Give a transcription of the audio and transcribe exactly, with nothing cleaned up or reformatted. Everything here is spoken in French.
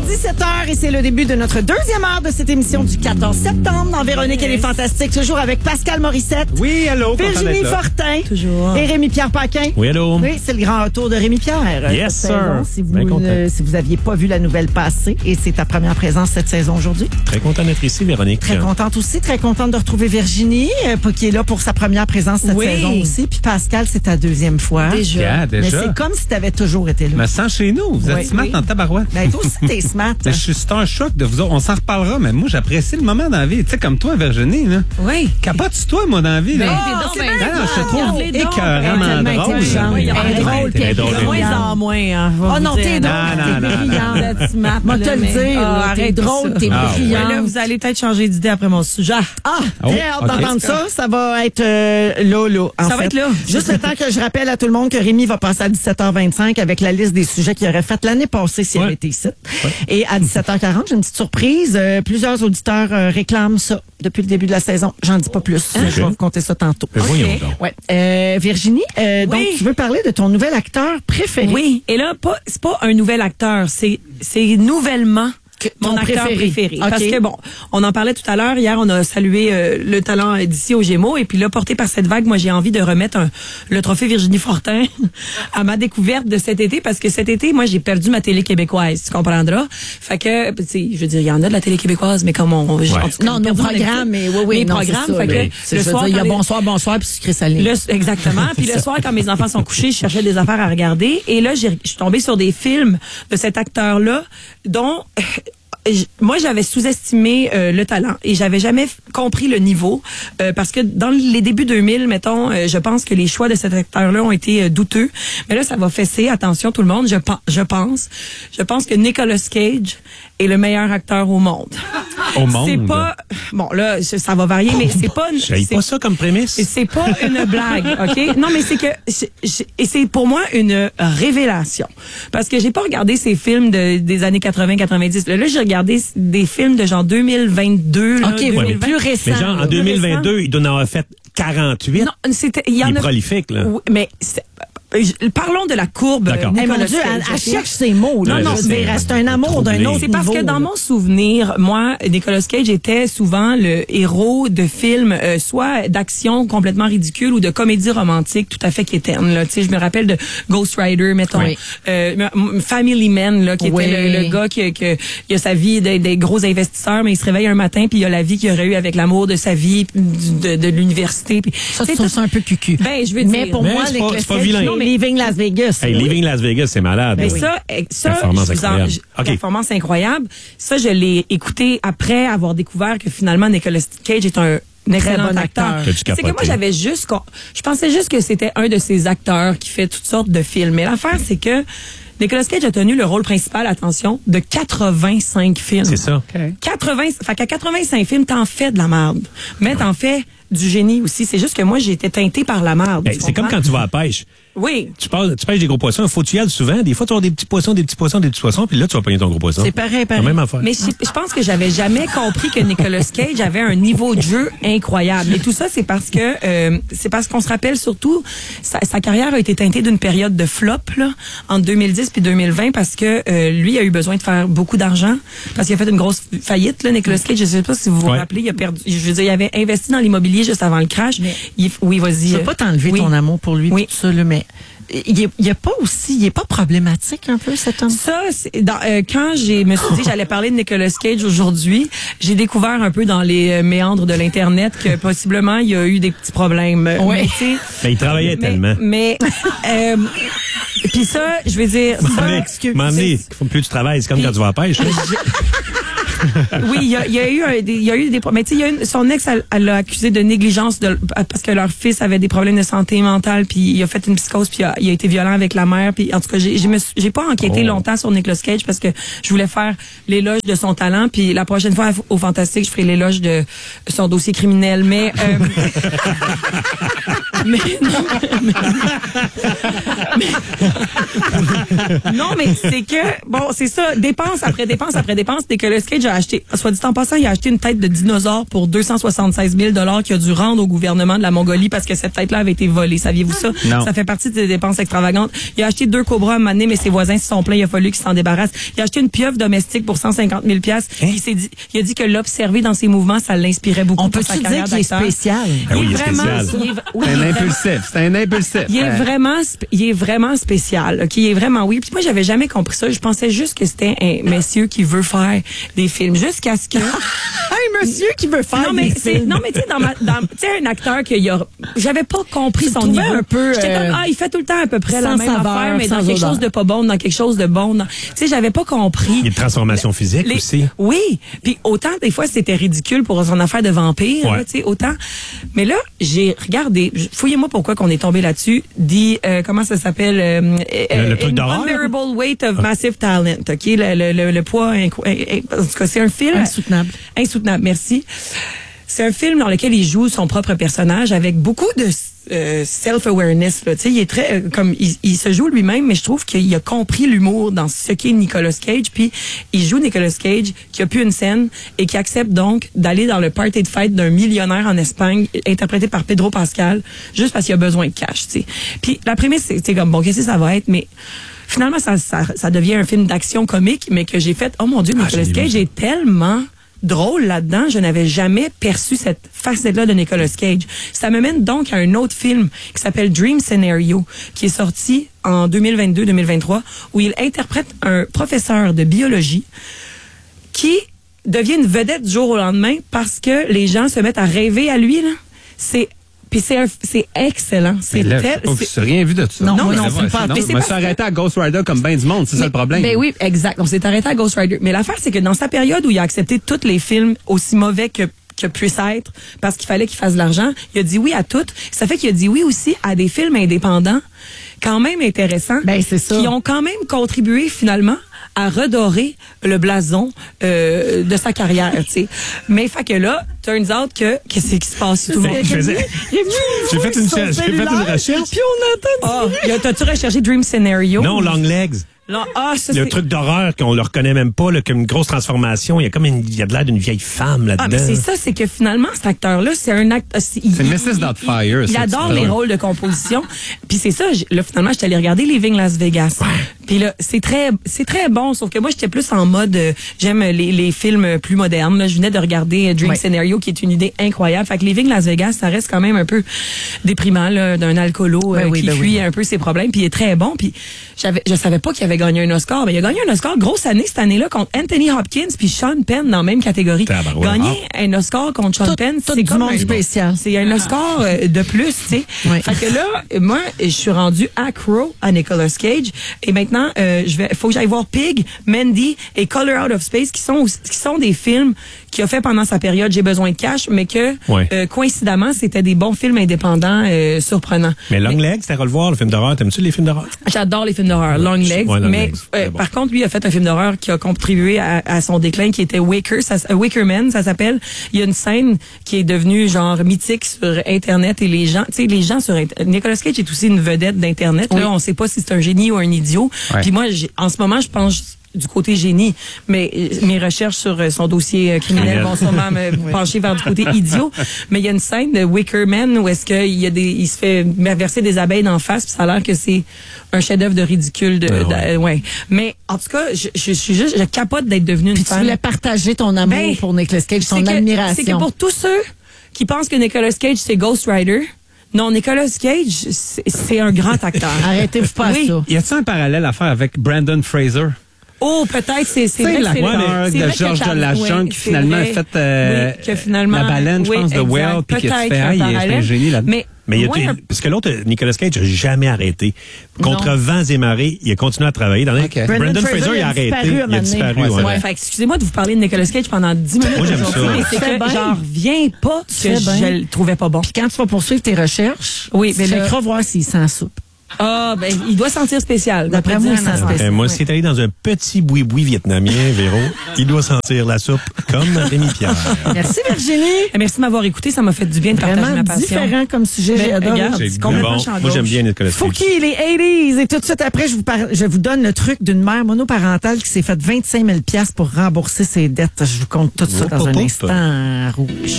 dix-sept heures et c'est le début de notre deuxième heure de cette émission du quatorze septembre dans Véronique, elle est fantastique, toujours avec Pascal Morissette. Oui, allô. Virginie Fortin. Toujours. Et Rémi-Pierre Paquin. Oui, allô. Oui, c'est le grand retour de Rémi-Pierre. Yes, cette sir. saison, si vous Bien content. ne, si vous aviez pas vu la nouvelle passer et c'est ta première présence cette saison aujourd'hui. Très content d'être ici, Véronique. Très contente aussi, très contente de retrouver Virginie, euh, qui est là pour sa première présence cette Oui. saison aussi. Puis Pascal, c'est ta deuxième fois. Déjà. Yeah, Mais déjà. c'est comme si tu avais toujours été là. Me sens chez nous. Vous êtes Oui, smart oui. en tabarouette. Ben, toi aussi, t'es smart. Je suis starstruck de vous autres. On s'en reparlera, mais moi, j'apprécie le moment dans la vie. Tu sais, comme toi, Virginie, là. Oui. Capote-tu toi, moi, dans la vie, là? Ben, Ah, t'es c'est donc bien. ben- Ah non, je te trouve Regarde-les donc. écœuramment tellement drôle. intelligente. Oui, Elle est arrête. drôle, Très t'es drôle. De moins en moins. Hein, je vais Oh vous non, dire. t'es drôle, Non, non, t'es non, brillante. Vous êtes smart, Moi, là, te le mais- dire, Ah, là, t'es arrête drôle, ça. t'es Ah, Ouais, brillante. là, vous allez peut-être changer d'idée après mon sujet. Ah, Oh, très hâte ok. d'entendre ça. Ça va être euh, là, là. en Ça va fait. être là. Juste le temps que je rappelle à tout le monde que Rémi va passer à dix-sept heures vingt-cinq avec la liste des sujets qu'il aurait fait l'année passée s'il Ouais. avait été ici. Et à dix-sept heures quarante, j'ai une petite surprise. Euh, plusieurs auditeurs euh, réclament ça depuis le début de la saison. J'en dis pas plus. Je vais vous compter ça tantôt. Ben, voyons Ok. donc. Ouais. Euh, Virginie, euh, donc Oui. tu veux parler de ton nouvel acteur préféré? Oui, et là, pas, c'est pas un nouvel acteur, c'est, c'est nouvellement mon ton acteur préféré. préféré. Ok. Parce que bon, on en parlait tout à l'heure. Hier, on a salué euh, le talent d'ici aux Gémeaux. Et puis là, porté par cette vague, moi, j'ai envie de remettre un- le trophée Virginie Fortin à ma découverte de cet été. Parce que cet été, moi, j'ai perdu ma télé québécoise. Tu comprendras. Fait que, tu sais, je veux dire, il y en a de la télé québécoise, mais comme on... j'ai- Ouais. en tout cas, Non, nos perdu mon programmes, mais oui, oui. Mes non, programmes, c'est ça, fait que là. le C'est- je veux soir, dire, il y a quand les- bonsoir, bonsoir, puis sucré salé. Le- exactement. Puis le soir, quand mes enfants sont couchés, je cherchais des affaires à regarder. Et là, j'ai- je suis tombée sur des films de cet acteur-là dont... euh, j- moi, j'avais sous-estimé euh, le talent et j'avais jamais f- compris le niveau euh, parce que dans les débuts deux mille, mettons, euh, je pense que les choix de cet acteur-là ont été euh, douteux. Mais là, ça va fesser. Attention, tout le monde. Je, pen- je pense, je pense que Nicolas Cage est le meilleur acteur au monde. Au monde. C'est pas bon là, ça ça va varier, mais c'est pas. une- J'aille c'est- pas ça comme prémisse. et c'est pas une blague, OK? Non, mais c'est que c'est- c'est- et c'est pour moi une révélation parce que j'ai pas regardé ces films de, des années quatre-vingts quatre-vingt-dix. Là, là, j'ai regardé des films de genre deux mille vingt-deux, là, OK, deux mille vingt. ouais, mais plus récent. Mais genre, en là. deux mille vingt-deux, il doit en avoir fait quarante-huit. Non, c'était il y Il en est a prolifique, là. Oui, mais c'est- euh, je- parlons de la courbe. D'accord. Eh, Nicolas mon Dieu, Cage, elle, elle OK? cherche ses mots. Là. Ouais, non, je je veux sais. dire, c'est un amour d'un Troublé. autre C'est parce niveau, que dans là. mon souvenir, moi, Nicolas Cage était souvent le héros de films, euh, soit d'action complètement ridicule ou de comédie romantique tout à fait quétaine. Là, tu sais, je me rappelle de Ghost Rider, mettons, Oui. euh, m- m- Family Man, là, qui Oui. était le, le gars qui, qui il a sa vie des, des gros investisseurs, mais il se réveille un matin puis il a la vie qu'il aurait eu avec l'amour de sa vie, du- de, de l'université. Puis, Ça, tu tu sais, trouves tout- ça un peu cucu. Ben, je veux Mais dire. pour Mais moi, c'est les pas- Nicolas c'est pas Cage, vilain. non, mais Leaving Las Vegas. Hey, oui. Leaving Las Vegas, c'est malade. Mais là. ça, eh, ça, Performance je vous en- incroyable. je- OK. performance incroyable. Ça, je l'ai écouté après avoir découvert que finalement Nicolas Cage est un excellent bon acteur. acteur. Que tu C'est que capotais. moi, j'avais juste, con- je pensais juste que c'était un de ces acteurs qui fait toutes sortes de films. Mais l'affaire, c'est que Nicolas Cage a tenu le rôle principal, attention, de quatre-vingt-cinq films. C'est ça. quatre-vingts, fait qu'à quatre-vingt-cinq films, t'en fais de la merde. Mais t'en fais du génie aussi. C'est juste que moi, j'ai été teintée par la merde. Hey, tu c'est comme comprends? quand tu vas à la pêche. Oui. Tu, pars- tu pêches des gros poissons, il faut que tu y ailles souvent. Des fois, tu vas avoir des petits poissons, des petits poissons, des petits poissons, puis là, tu vas pogner ton gros poisson. C'est pareil, pareil. La même affaire. Mais je, je pense que j'avais jamais compris que Nicolas Cage avait un niveau de jeu incroyable. Et tout ça, c'est parce que euh, c'est parce qu'on se rappelle surtout sa, sa carrière a été teintée d'une période de flop là, entre deux mille dix puis deux mille vingt parce que euh, lui a eu besoin de faire beaucoup d'argent parce qu'il a fait une grosse faillite là. Nicolas Cage, je sais pas si vous vous Ouais. rappelez, il a perdu. Je veux dire, il avait investi dans l'immobilier juste avant le crash. Mais- Il- oui, vas-y. Je veux pas t'enlever Oui. ton amour pour lui, Oui. tout ça, là, mais il est, il est pas aussi, il est pas problématique un peu, cet homme? Ça, c'est dans, euh, quand j'ai me suis dit j'allais parler de Nicolas Cage aujourd'hui, j'ai découvert un peu dans les euh, méandres de l'internet que possiblement il y a eu des petits problèmes. Ouais. Mais, tu sais, Mais il travaillait mais, tellement. Mais euh, puis ça, je veux dire, ça, Mais, excuse- m'en c'est- est, faut plus tu travailles, c'est comme quand tu vas à la pêche. là. oui, il y a, il y a eu un, des, il y a eu des pro- mais tu sais, il y a une- son ex, elle elle l'a accusé de négligence de, parce que leur fils avait des problèmes de santé mentale, puis il a fait une psychose, puis il a, il a été violent avec la mère, puis en tout cas, j'ai j'ai me suis- j'ai pas enquêté Oh. longtemps sur Nicolas Cage parce que je voulais faire l'éloge de son talent, puis la prochaine fois au Fantastique, je ferai l'éloge de son dossier criminel, mais euh, mais, non, mais, mais- non, mais c'est que, bon, c'est ça, dépense après dépense après dépense. Nicolas Cage a acheté, soit dit en passant, il a acheté une tête de dinosaure pour deux cent soixante-seize mille dollars qu'il a dû rendre au gouvernement de la Mongolie parce que cette tête-là avait été volée. Saviez-vous ça? Non. Ça fait partie des dépenses extravagantes. Il a acheté deux cobras à un moment donné, mais ses voisins se sont plaints, il a fallu qu'il s'en débarrasse. Il a acheté une pieuvre domestique pour cent cinquante mille piastres. Il s'est dit, il a dit que l'observer dans ses mouvements, ça l'inspirait beaucoup. On pour peut-tu sa dire carrière qu'il est d'acteur. spécial? Ah oui, Il il est est vraiment, spécial. il est- oui, C'est il est un vraiment- impulsif. C'est un impulsif. il est Euh, vraiment, sp- il est vraiment spécial. Ok, il est vraiment oui. Puis moi, j'avais jamais compris ça. Je pensais juste que c'était un monsieur qui veut faire des films, jusqu'à ce que. Un monsieur qui veut faire non mais des c'est, films. non mais tu sais dans ma, dans, tu sais un acteur que y a, j'avais pas compris Tu son le trouvais niveau. un peu, J'étais euh, comme ah il fait tout le temps à peu près la sans même saveur, affaire, mais dans sans quelque odeur. chose de pas bon, dans quelque chose de bon. dans- Tu sais, j'avais pas compris. Il y a une transformation physique Les- aussi. Oui, puis autant des fois c'était ridicule pour son affaire de vampire, Ouais. là, tu sais, autant. Mais là, j'ai regardé, fouillez-moi pourquoi qu'on est tombé là-dessus. Dit euh, comment ça s'appelle euh, Le- le truc An d'horreur? Unbearable Weight of Massive Talent. Ok, le, le, le, le poids, incro- in- in- en tout cas, c'est un film Insoutenable. Insoutenable, merci. C'est un film dans lequel il joue son propre personnage avec beaucoup de euh, self-awareness. Là. Tu sais, il est très euh, comme il, il se joue lui-même, mais je trouve qu'il a compris l'humour dans ce qu'est Nicolas Cage. Puis il joue Nicolas Cage qui a plus une scène et qui accepte donc d'aller dans le party de fête d'un millionnaire en Espagne, interprété par Pedro Pascal, juste parce qu'il a besoin de cash. Tu sais. Puis la prémisse, c'est c'est comme bon, qu'est-ce que ça va être, mais finalement ça, ça, ça devient un film d'action comique, mais que j'ai fait, oh mon Dieu, Ah, Nicolas j'ai Cage vu. est tellement drôle là-dedans. Je n'avais jamais perçu cette facette-là de Nicolas Cage. Ça me mène donc à un autre film qui s'appelle Dream Scenario, qui est sorti en deux mille vingt-deux deux mille vingt-trois, où il interprète un professeur de biologie qui devient une vedette du jour au lendemain parce que les gens se mettent à rêver à lui, là. C'est Puis c'est un- c'est excellent. C'est Mais là, tel- oh, c'est- j'ai rien vu de ça. Non, moi mais non ouais, plus pas. c'est- non, Mais je c'est me parce suis que- arrêté à Ghost Rider comme ben du monde, c'est ça le problème. Ben oui, exact. On s'est arrêté à Ghost Rider. Mais l'affaire, c'est que dans sa période où il a accepté tous les films aussi mauvais que que puisse être, parce qu'il fallait qu'il fasse de l'argent, il a dit oui à tout. Ça fait qu'il a dit oui aussi à des films indépendants, quand même intéressants, Ben, c'est ça. qui ont quand même contribué finalement à redorer le blason euh, de sa carrière, tu sais. Mais fait que là, turns out que qu'est-ce qui se passe tout le monde. Je faisais- J'ai fait une, j'ai fait une recherche. Puis on entend Ah, y a- t'as-tu recherché Dream Scenario? Non, Long Legs. Non, ah, ça, Le c'est- truc d'horreur qu'on le reconnaît même pas, là, comme une grosse transformation. Il y a comme une, il y a de l'air d'une vieille femme là-dedans. Ah, mais c'est ça, c'est que finalement, cet acteur-là, c'est un acteur. C'est Missus Doubtfire, Il, ça, adore c'est les drôle. rôles de composition. Puis c'est ça, j- là, finalement, j'étais allée regarder Living Las Vegas. Puis là, c'est très, c'est très bon, sauf que moi, j'étais plus en mode, euh, j'aime les, les films plus modernes. Là. Je venais de regarder euh, Dream Ouais. Scenario, qui est une idée incroyable. Fait que Living Las Vegas, ça reste quand même un peu déprimant, là, d'un alcoolo euh, Ben oui, qui ben fuit oui. un peu ses problèmes. Puis il est très bon. Puis j'avais, je savais pas qu'il avait gagné un Oscar. Mais il a gagné un Oscar grosse année cette année-là contre Anthony Hopkins puis Sean Penn dans la même catégorie. Tabarouette. Gagner un Oscar contre Sean Tout- Penn, tout c'est du comme monde un- spécial. C'est un Oscar euh, de plus, tu sais. Ouais. Fait que là, moi, je suis rendue accro à Nicolas Cage et maintenant, euh, je vais, faut que j'aille voir Pig, Mandy et Color Out of Space qui sont aussi- qui sont des films qu'il a fait pendant sa période J'ai besoin de cash, mais que Ouais. euh, coïncidemment, c'était des bons films indépendants euh, surprenants. Mais Long Legs, t'as à revoir le film d'horreur. T'aimes-tu les films d'horreur? J'adore les films d'horreur, Long Legs, Ouais, Long mais Legs, euh, très bon. par contre, lui a fait un film d'horreur qui a contribué à, à son déclin, qui était Waker, ça, s- Waker Man, ça s'appelle. Il y a une scène qui est devenue genre mythique sur Internet et les gens, tu sais, les gens sur Internet. Nicolas Cage est aussi une vedette d'Internet. Oui. Là, on sait pas si c'est un génie ou un idiot. Ouais. Puis moi, j'ai- en ce moment, je pense du côté génie, mais euh, mes recherches sur euh, son dossier euh, criminel Criminel. vont sûrement me pencher vers du côté idiot. Mais il y a une scène de Wicker Man où est-ce qu'il y a des, il se fait verser des abeilles d'en face, puis ça a l'air que c'est un chef-d'œuvre de ridicule. De, Ah ouais. de- ouais. Mais en tout cas, je, je suis juste, je capote d'être devenue une Puis tu fan. voulais partager ton amour Ben, pour Nicolas Cage, C'est ton que- admiration. C'est que pour tous ceux qui pensent que Nicolas Cage c'est Ghost Rider, non, Nicolas Cage c'est c'est un grand acteur. Arrêtez-vous pas Oui. à ça. Y a-t-il un parallèle à faire avec Brandon Fraser? Oh, peut-être, c'est c'est C'est vrai que c'est l'acteur c'est de vrai que Georges t'as- de la ouais, Jungle qui c'est finalement a vrai. fait euh, Oui, que finalement, la baleine, je oui, pense, de exact. Whale, puis que tu Peut-être fais, un ah, il est- c'est un parallèle. génie là-dedans. Mais, Mais il y a, moi, tu- un- parce que l'autre, Nicolas Cage, n'a jamais arrêté. Contre Non. vents et marées, il a continué à travailler. Dans les- Ok. Brandon, Brandon Fraser, Fraser, il a il a arrêté. disparu un Il a moment disparu, donné. ouais. Ouais, fait que excusez-moi de vous parler de Nicolas Cage pendant dix minutes. Moi, j'aime aujourd'hui, ça. mais c'est Tu fais que bien. j'en reviens pas fais que bien. je le trouvais pas bon. Puis quand tu vas poursuivre tes recherches, Oui, tu mais là- checkeras voir s'il s'en soupe. Ah, ben, il doit sentir spécial. D'après moi, il sent spécial. Euh, moi, si t'es allé dans un petit boui-boui vietnamien, Véro, il doit sentir la soupe comme Rémi Pierre. Merci, Virginie. Eh, Merci de m'avoir écouté. Ça m'a fait du bien de partager Vraiment ma passion. différent comme sujet. Ben, J'ai adoré. regarde, C'est c'est complètement bon. champ Moi, j'aime gauche. bien Nicolas Cage. Fouki, les eighties. Et tout de suite après, je vous, par- je vous donne le truc d'une mère monoparentale qui s'est fait vingt-cinq mille dollars pour rembourser ses dettes. Je vous compte tout ça Hop, dans hop, un hop. instant rouge.